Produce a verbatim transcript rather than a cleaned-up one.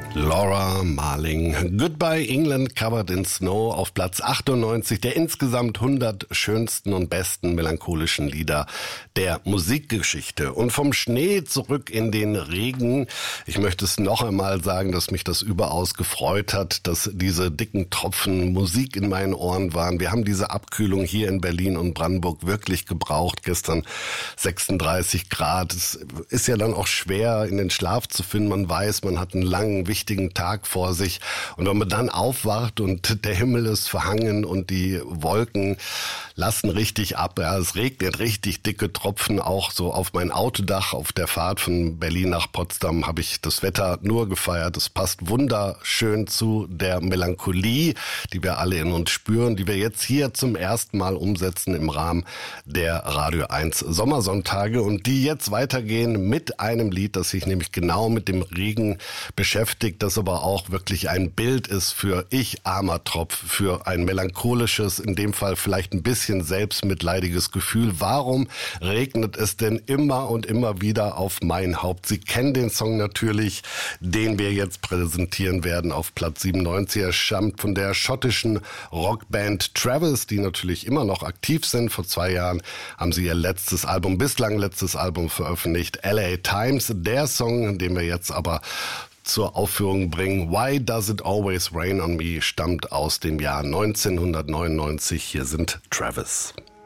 Laura Marling. Goodbye England Covered in Snow auf Platz achtundneunzig der insgesamt hundert schönsten und besten melancholischen Lieder der Musikgeschichte. Und vom Schnee zurück in den Regen. Ich möchte es noch einmal sagen, dass mich das überaus gefreut hat, dass diese dicken Tropfen Musik in meinen Ohren waren. Wir haben diese Abkühlung hier in Berlin und Brandenburg wirklich gebraucht. Gestern sechsunddreißig Grad. Es ist ja dann auch schwer, in den Schlaf zu finden. Man weiß, man hat einen langen, wichtigen Tag vor sich. Und wenn man dann aufwacht und der Himmel ist verhangen und die Wolken lassen richtig ab, ja, es regnet richtig dicke Tropfen, auch so auf mein Autodach. Auf der Fahrt von Berlin nach Potsdam habe ich das Wetter nur gefeiert. Es passt wunderschön zu der Melancholie, die wir alle in uns spüren, die wir jetzt hier zum ersten Mal umsetzen im Rahmen der Radio eins Sommersonntage und die jetzt weitergehen mit einem Lied, das sich nämlich genau mit dem Regen beschäftigt, das aber auch wirklich ein Bild ist für Ich armer Tropf, für ein melancholisches, in dem Fall vielleicht ein bisschen selbstmitleidiges Gefühl. Warum regnet es denn immer und immer wieder auf mein Haupt? Sie kennen den Song natürlich, den wir jetzt präsentieren werden auf Platz siebenundneunzig. Er stammt von der schottischen Rockband Travis, die natürlich immer noch aktiv sind. Vor zwei Jahren haben sie ihr letztes Album, bislang letztes Album veröffentlicht, L A Times. Der Song, den wir jetzt aber zur Aufführung bringen, Why Does It Always Rain on Me, stammt aus dem Jahr neunzehnhundertneunundneunzig. Hier sind Travis.